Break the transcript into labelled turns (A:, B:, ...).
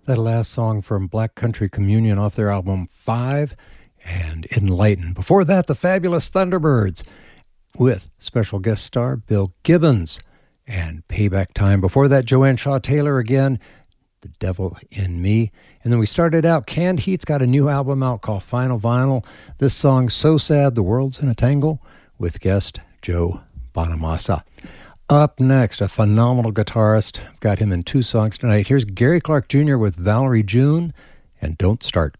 A: That last song from Black Country Communion off their album 5 and Enlighten. Before that, the Fabulous Thunderbirds with special guest star Bill Gibbons and Payback Time. Before that, Joanne Shaw Taylor again, The Devil in Me. And then we started out, Canned Heat's got a new album out called Final Vinyl. This song, So Sad the World's in a Tangle, with guest Joe Bonamassa. Up next, a phenomenal guitarist. I've got him in 2 songs tonight. Here's Gary Clark Jr. with Valerie June and Don't Start.